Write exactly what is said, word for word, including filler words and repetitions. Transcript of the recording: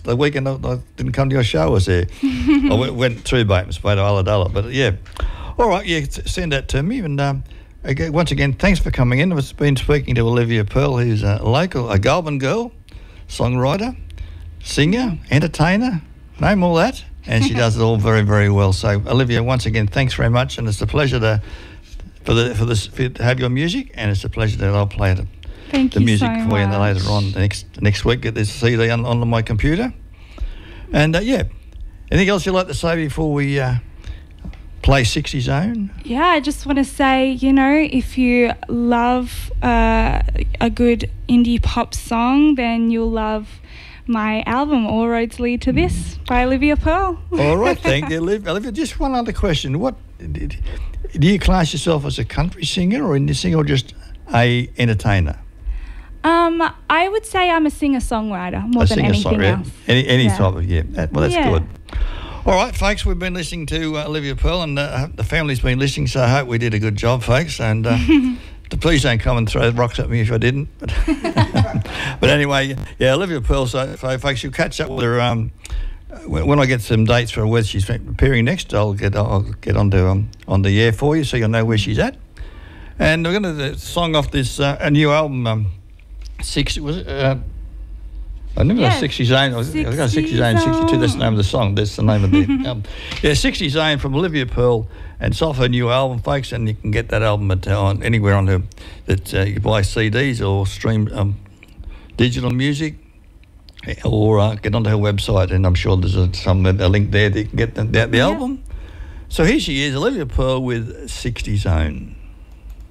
last the weekend I, I didn't come to your show. I was there. I went, went through Batemans Bay to Ulladulla, but yeah. All right, yeah, send that to me. And um, okay, once again, thanks for coming in. I've been speaking to Olivia Pearl, who's a local, a Goulburn girl, songwriter, singer, entertainer, name all that. And she does it all very, very well. So, Olivia, once again, thanks very much. And it's a pleasure to for the for this for, to have your music, and it's a pleasure that I'll play it. Thank the you music so for you much. later on next next week. Get this C D on, on my computer. And uh, yeah, anything else you'd like to say before we uh, play sixty Zone? Yeah, I just want to say, you know, if you love uh, a good indie pop song, then you'll love my album, All Roads Lead to This, by Olivia Pearl. All right, thank you, Olivia. Olivia, just one other question. What do you class yourself as, a country singer or indie singer, or just a entertainer? Um, I would say I'm a singer-songwriter more a than anything yeah. else. Any any Yeah. type of, yeah. That, well, that's Yeah. good. All right, folks, we've been listening to uh, Olivia Pearl, and uh, the family's been listening, so I hope we did a good job, folks. And uh, please don't come and throw rocks at me if I didn't. But, but anyway, yeah, Olivia Pearl, so, so folks, you'll catch up with her um, when, when I get some dates for where she's appearing next. I'll get I'll get onto um, on the air for you, so you'll know where she's at. And we're going to song off this uh, a new album. Um, six was it? Uh, I never Yeah, know sixty Zone. I was, I was going sixty Zone, sixty-two. That's the name of the song. That's the name of the album. Yeah, sixty Zone from Olivia Pearl, and it's off her new album, folks. And you can get that album at, uh, on anywhere on her that uh, you buy C Ds or stream um, digital music, or uh, get onto her website. And I'm sure there's a, some a link there that you can get the, the, the Yeah. album. So here she is, Olivia Pearl with sixty Zone.